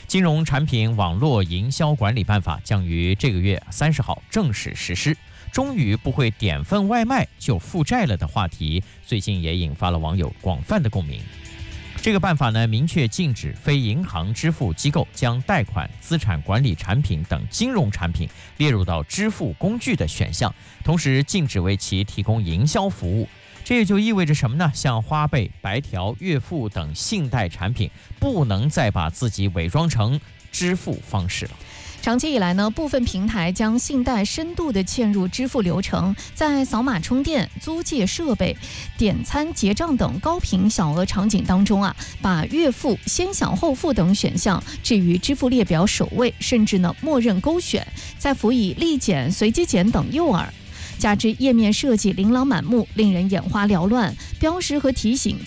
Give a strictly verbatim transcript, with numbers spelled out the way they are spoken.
金融产品网络营销管理办法将于这个月三十号正式实施。终于不会点份外卖就负债了的话题，最近也引发了网友广泛的共鸣。这个办法呢，明确禁止非银行支付机构将贷款、资产管理产品等金融产品列入到支付工具的选项，同时禁止为其提供营销服务。这也就意味着什么呢？像花呗、白条、月付等信贷产品，不能再把自己伪装成支付方式了。 长期以来呢，部分平台将信贷深度的嵌入支付流程，在扫码充电、租借设备、点餐结账等高频小额场景当中啊，把月付、先享后付等选项置于支付列表首位，甚至呢默认勾选，再辅以立减、随机减等诱饵。加之页面设计琳琅满目，令人眼花缭乱，标识和提醒